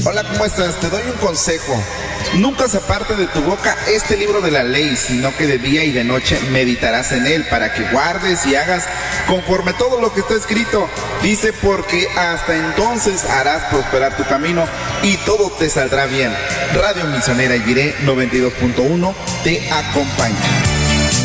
Hola, ¿cómo estás? Te doy un consejo. Nunca se aparte de tu boca este libro de la ley, sino que de día y de noche meditarás en él, para que guardes y hagas conforme todo lo que está escrito. Dice, porque hasta entonces harás prosperar tu camino y todo te saldrá bien. Radio Misionera Jiré 92.1 te acompaña.